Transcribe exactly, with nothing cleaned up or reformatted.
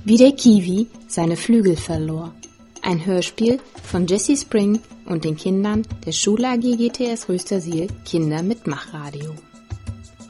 Wie der Kiwi seine Flügel verlor. Ein Hörspiel von Jessie Spring und den Kindern der Schul-A G G T S Röstersiel Kinder mit Machradio.